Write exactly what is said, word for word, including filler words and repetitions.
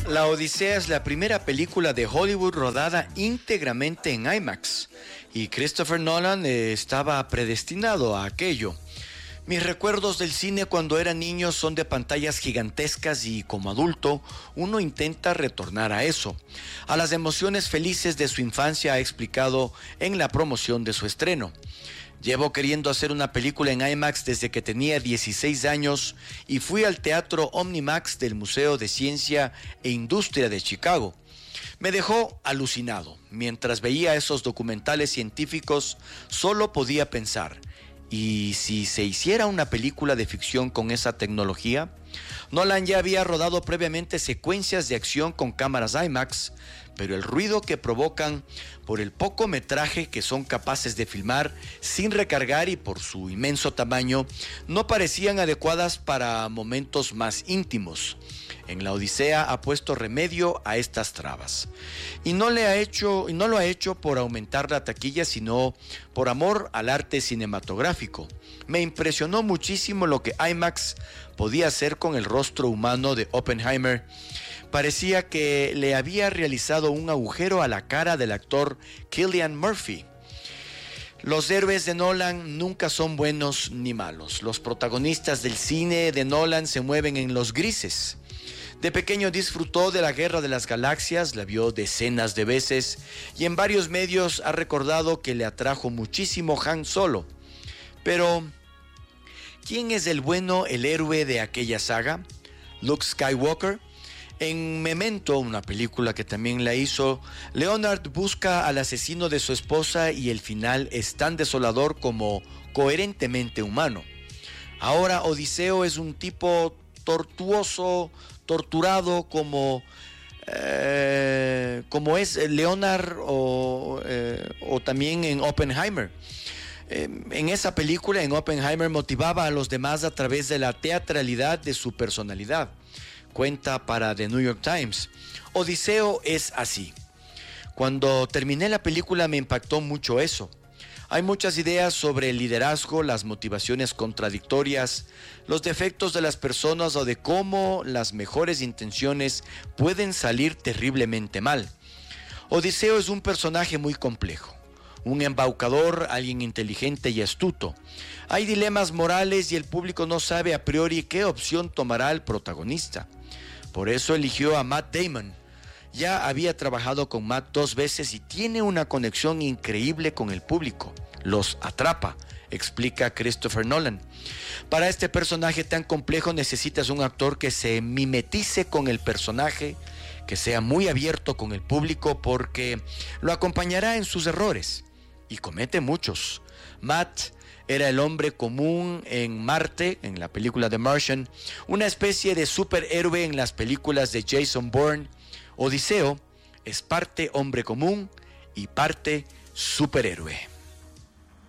La Odisea es la primera película de Hollywood rodada íntegramente en IMAX y Christopher Nolan eh, estaba predestinado a aquello. Mis recuerdos del cine cuando era niño son de pantallas gigantescas y como adulto uno intenta retornar a eso, a las emociones felices de su infancia, ha explicado en la promoción de su estreno. Llevo queriendo hacer una película en IMAX desde que tenía dieciséis años y fui al Teatro Omnimax del Museo de Ciencia e Industria de Chicago. Me dejó alucinado. Mientras veía esos documentales científicos, solo podía pensar, ¿y si se hiciera una película de ficción con esa tecnología? Nolan ya había rodado previamente secuencias de acción con cámaras IMAX, pero el ruido que provocan por el poco metraje que son capaces de filmar sin recargar y por su inmenso tamaño, no parecían adecuadas para momentos más íntimos. En la Odisea ha puesto remedio a estas trabas. Y no, le ha hecho, y no lo ha hecho por aumentar la taquilla, sino por amor al arte cinematográfico. Me impresionó muchísimo lo que IMAX podía hacer con el rostro humano de Oppenheimer. Parecía que le había realizado un agujero a la cara del actor Cillian Murphy. Los héroes de Nolan nunca son buenos ni malos. Los protagonistas del cine de Nolan se mueven en los grises. De pequeño disfrutó de la Guerra de las Galaxias, la vio decenas de veces y en varios medios ha recordado que le atrajo muchísimo Han Solo. Pero, ¿quién es el bueno, el héroe de aquella saga? ¿Luke Skywalker? En Memento, una película que también la hizo, Leonard busca al asesino de su esposa y el final es tan desolador como coherentemente humano. Ahora Odiseo es un tipo tortuoso, torturado como, eh, como es Leonard o, eh, o también en Oppenheimer. Eh, en esa película, en Oppenheimer, motivaba a los demás a través de la teatralidad de su personalidad. Cuenta para The New York Times. Odiseo es así. Cuando terminé la película me impactó mucho eso. Hay muchas ideas sobre el liderazgo, las motivaciones contradictorias, los defectos de las personas o de cómo las mejores intenciones pueden salir terriblemente mal. Odiseo es un personaje muy complejo. Un embaucador, alguien inteligente y astuto. Hay dilemas morales y el público no sabe a priori qué opción tomará el protagonista. Por eso eligió a Matt Damon. Ya había trabajado con Matt dos veces y tiene una conexión increíble con el público. Los atrapa, explica Christopher Nolan. Para este personaje tan complejo necesitas un actor que se mimetice con el personaje, que sea muy abierto con el público porque lo acompañará en sus errores. Y comete muchos. Matt era el hombre común en Marte, en la película The Martian, una especie de superhéroe en las películas de Jason Bourne. Odiseo es parte hombre común y parte superhéroe.